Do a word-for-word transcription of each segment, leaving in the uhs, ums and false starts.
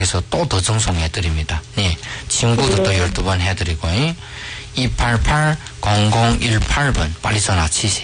그래서 또 더 정송해드립니다. 예. 친구도 또 열두 번 해드리고, 이팔팔 공공일팔 번 빨리 전화 치시.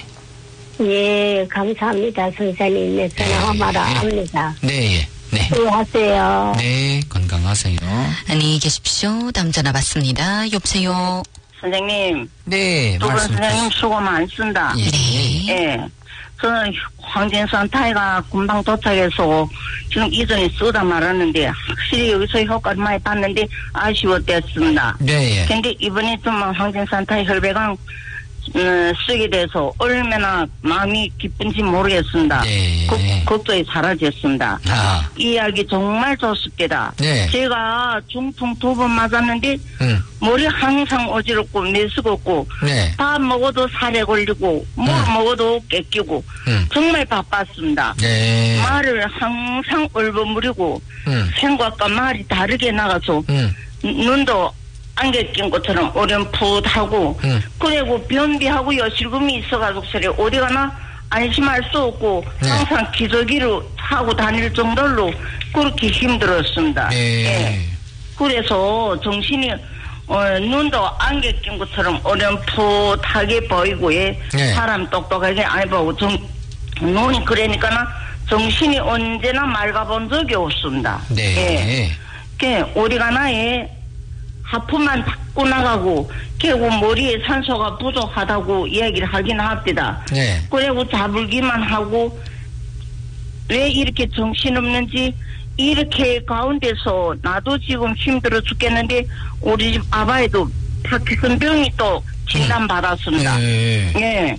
예, 감사합니다. 선생님, 네, 전화 받아 합니다. 네, 예. 네. 수고하세요. 네, 건강하세요. 안녕히 계십시오. 다음 전화 받습니다. 여보세요. 선생님. 네, 두 분 말씀 선생님 수고 많습니다. 예. 네. 예. 저는 황진산 타이가 금방 도착해서 지금 이전에 쓰다 말았는데 확실히 여기서 효과를 많이 봤는데 아쉬웠댔습니다. 네, 예. 근데 이번에 좀 황진산 타이 혈배강 음, 쓰게 돼서 얼마나 마음이 기쁜지 모르겠습니다. 네. 걱, 걱정이 사라졌습니다. 아. 이 이야기 정말 좋습니다. 네. 제가 중풍 두 번 맞았는데 음. 머리 항상 어지럽고 메스껍고 네. 밥 먹어도 살에 걸리고 물 음. 먹어도 깨끼고 음. 정말 바빴습니다. 네. 말을 항상 얼버무리고 음. 생각과 말이 다르게 나가서 음. 눈도 안개 낀 것처럼 어렴풋하고 음. 그리고 변비하고 여실금이 있어가지고 소리 어디 가나 안심할 수 없고 네. 항상 기저귀를 하고 다닐 정도로 그렇게 힘들었습니다. 네. 예. 그래서 정신이 어, 눈도 안개 낀 것처럼 어렴풋하게 보이고 예. 네. 사람 똑똑하게 안 보고 정, 눈이 그러니까 정신이 언제나 맑아본 적이 없습니다. 네. 예. 우리 가나에 하품만 닦고 나가고 결국 머리에 산소가 부족하다고 이야기를 하긴 합니다. 네. 그리고 자불기만 하고 왜 이렇게 정신없는지 이렇게 가운데서 나도 지금 힘들어 죽겠는데 우리 집 아바에도 파키슨 병이 또 진단받았습니다. 네. 예.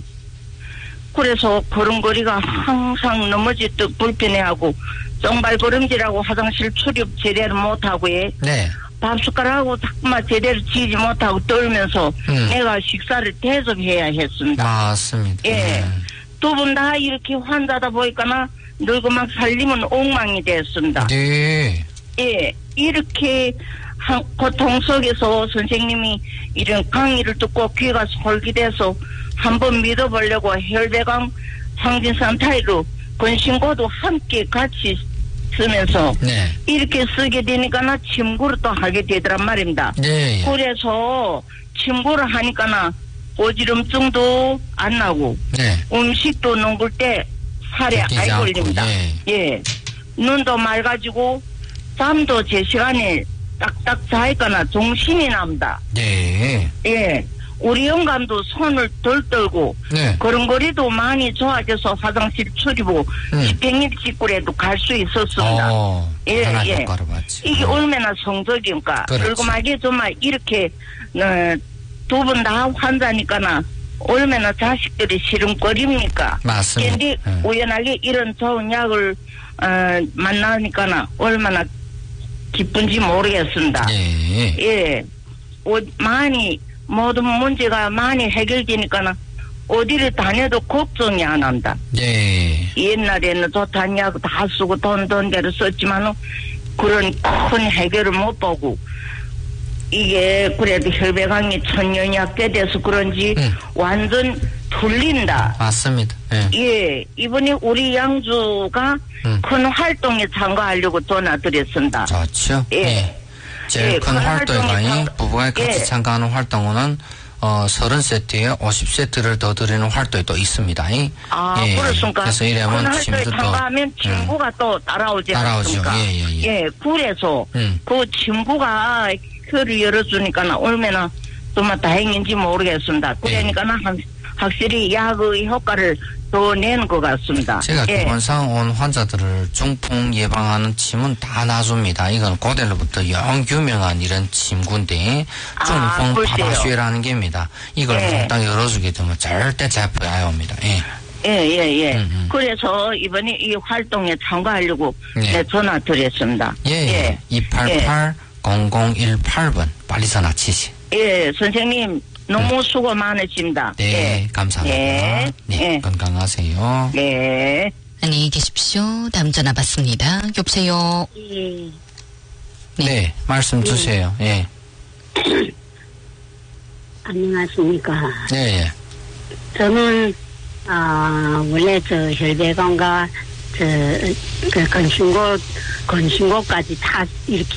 그래서 걸음걸이가 항상 넘어지듯 불편해하고 정발걸음질하고 화장실 출입 제대로 못하고 예. 네. 밥숟가락하고 자꾸만 제대로 지지 못하고 떨면서 음. 내가 식사를 대접해야 했습니다. 맞습니다. 예. 음. 두 분 다 이렇게 환자다 보니까 늙어만 살림은 엉망이 됐습니다. 네. 예. 이렇게 한, 고통 속에서 선생님이 이런 강의를 듣고 귀가 솔깃해서 한번 믿어보려고 혈배강 황진산 타이로 권신고도 함께 같이 쓰면서 네. 이렇게 쓰게 되니까 침구를 또 하게 되더란 말입니다. 네. 그래서 침구를 하니까 어지럼증도 안 나고 네. 음식도 넘길 때 살에 안 걸립니다. 예. 예. 눈도 맑아지고 잠도 제 시간에 딱딱 자니까 정신이 납니다. 네. 예. 우리 영감도 손을 덜 떨고 네. 걸음걸이도 많이 좋아져서 화장실 출입하고 음. 집행일 직구에도 갈 수 있었습니다. 어, 예, 하나 예. 효과를 봤지. 이게 음. 얼마나 성적인가. 그렇지. 그리고 말이에 정말 이렇게 어, 두 분 다 환자니까나 얼마나 자식들이 시름거립니까. 맞습니다. 근데 음. 우연하게 이런 좋은 약을 어, 만나니까나 얼마나 기쁜지 모르겠습니다. 네. 예. 어, 많이 모든 문제가 많이 해결되니까는 어디를 다녀도 걱정이 안 한다. 네. 옛날에는 좋다냐고 다 쓰고 돈 돈 대로 썼지만은 그런 큰 해결을 못 보고 이게 그래도 혈배강이 천년약대 돼서 그런지 음. 완전 틀린다. 맞습니다. 예. 예, 이번에 우리 양주가 음. 큰 활동에 참가하려고 전화드렸습니다. 좋죠. 예. 예. 제일 예, 큰 큰 활동이 활동이 참- 부부가 같이 예. 참가하는 활동은 어, 서른 세트에 오십 세트를 더 드리는 활동이 또 있습니다. 이. 아, 예. 그렇습니까? 그래서 이러면 그날 친구도 또 참가하면 친구가 또 따라오지 따라오죠. 않습니까? 예, 예, 예. 그래서 음. 그 친구가 혀를 열어주니까 얼마나 정말 다행인지 모르겠습니다. 그러니까 는 확실히 약의 효과를 더 내는 것 같습니다. 제가 예. 기본상 온 환자들을 중풍 예방하는 침은 다 놔줍니다. 이건 고대로부터 영 유명한 이런 침구인데 아, 중풍 글쎄요. 파바쉐라는 게입니다. 이걸 예. 딱 열어주게 되면 절대 재포에 안 옵니다. 예. 예, 예, 예. 음, 음. 그래서 이번에 이 활동에 참가하려고 예. 네, 전화 드렸습니다. 예, 예. 이팔팔 공공일팔 번 빨리 전화 치시. 예, 선생님 너무 수고 많으십니다. 네, 예. 감사합니다. 예. 네, 예. 건강하세요. 네. 안녕히 계십시오. 다음 전화 받습니다. 여보세요. 예. 네, 말씀 주세요. 예. 안녕하십니까. 예, 예. 저는, 아, 원래 저 혈배관과 저, 그 건신고, 건신고까지 다 이렇게